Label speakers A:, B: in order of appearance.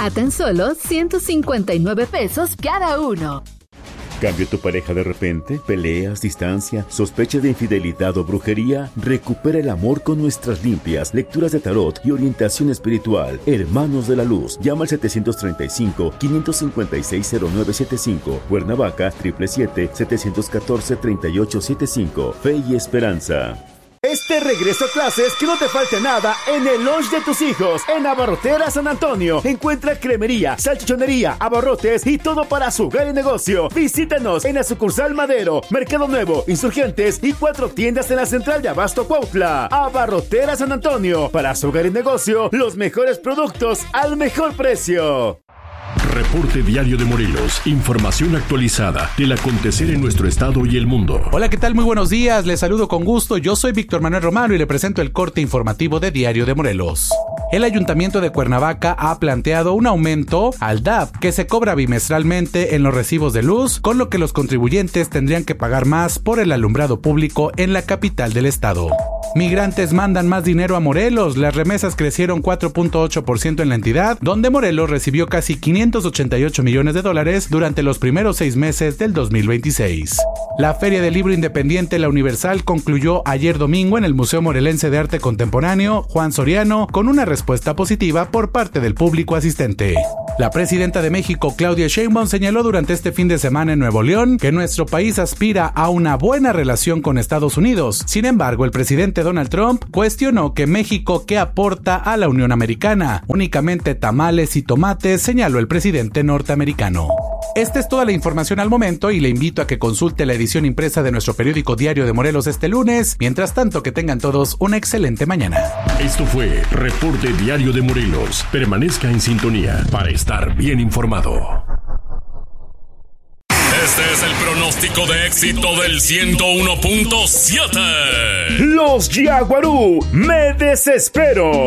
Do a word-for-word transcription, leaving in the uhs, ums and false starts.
A: a tan solo ciento cincuenta y nueve pesos cada uno.
B: ¿Cambia tu pareja de repente? ¿Peleas, distancia, sospecha de infidelidad o brujería? Recupera el amor con nuestras limpias, lecturas de tarot y orientación espiritual. Hermanos de la Luz. Llama al setecientos treinta y cinco, quinientos cincuenta y seis, cero nueve setenta y cinco. Cuernavaca, siete siete siete, setecientos catorce, treinta y ocho setenta y cinco. Fe y esperanza.
C: Este regreso a clases, que no te falte nada en el lunch de tus hijos. En Abarroteras San Antonio encuentra cremería, salchichonería, abarrotes y todo para su hogar y negocio. Visítanos en la sucursal Madero, Mercado Nuevo, Insurgentes y cuatro tiendas en la central de Abasto Cuautla. Abarroteras San Antonio, para su hogar y negocio, los mejores productos al mejor precio.
D: Reporte Diario de Morelos. Información actualizada del acontecer en nuestro estado y el mundo.
E: Hola, ¿qué tal? Muy buenos días. Les saludo con gusto. Yo soy Víctor Manuel Romano y le presento el corte informativo de Diario de Morelos. El Ayuntamiento de Cuernavaca ha planteado un aumento al D A P que se cobra bimestralmente en los recibos de luz, con lo que los contribuyentes tendrían que pagar más por el alumbrado público en la capital del estado. Migrantes mandan más dinero a Morelos. Las remesas crecieron cuatro punto ocho por ciento en la entidad, donde Morelos recibió casi quinientos ochenta y ocho millones de dólares durante los primeros seis meses del dos mil veintiséis. La Feria del Libro Independiente La Universal concluyó ayer domingo en el Museo Morelense de Arte Contemporáneo Juan Soriano con una respuesta positiva por parte del público asistente. La presidenta de México, Claudia Sheinbaum, señaló durante este fin de semana en Nuevo León que nuestro país aspira a una buena relación con Estados Unidos. Sin embargo, el presidente Donald Trump cuestionó que México ¿qué aporta a la Unión Americana? Únicamente tamales y tomates, señaló el presidente norteamericano. Esta es toda la información al momento y le invito a que consulte la edición impresa de nuestro periódico Diario de Morelos este lunes. Mientras tanto, que tengan todos una excelente mañana.
D: Esto fue Reporte Diario de Morelos. Permanezca en sintonía para estar bien informado.
F: Este es el pronóstico de éxito del ciento uno punto siete.
C: Los Yaguarú, me desespero.